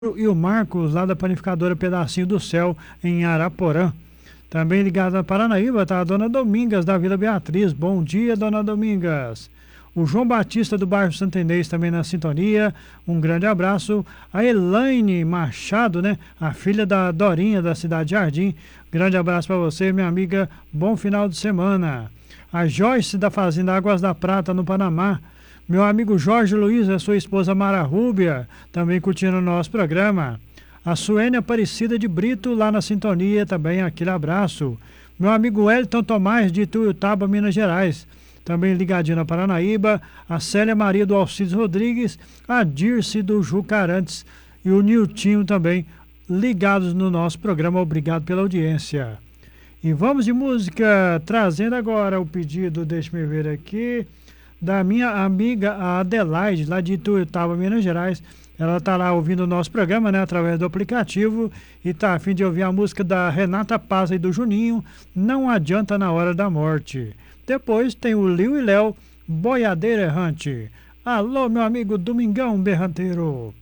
e o Marcos, lá da panificadora Pedacinho do Céu, em Araporã. Também ligado a Paranaíba, tá a dona Domingas, da Vila Beatriz. Bom dia, dona Domingas. O João Batista, do bairro Santo Inês, também na sintonia. Um grande abraço. A Elaine Machado, né? A filha da Dorinha, da Cidade Jardim. Grande abraço para você, minha amiga. Bom final de semana. A Joyce, da Fazenda Águas da Prata, no Panamá. Meu amigo Jorge Luiz, a sua esposa Mara Rúbia, também curtindo o nosso programa. A Suênia Aparecida de Brito, lá na sintonia, também aquele abraço. Meu amigo Elton Tomás, de Ituiutaba, Minas Gerais, também ligadinho na Paranaíba. A Célia Maria do Alcides Rodrigues, a Dirce do Jucarantes e o Niltinho também ligados no nosso programa. Obrigado pela audiência. E vamos de música, trazendo agora o pedido, deixa-me ver aqui, da minha amiga Adelaide, lá de Ituiutaba, Minas Gerais. Ela está lá ouvindo o nosso programa, né, através do aplicativo, e está a fim de ouvir a música da Renata Paz e do Juninho, Não Adianta na Hora da Morte. Depois tem o Liu e Léo, Boiadeiro Errante. Alô, meu amigo Domingão Berranteiro.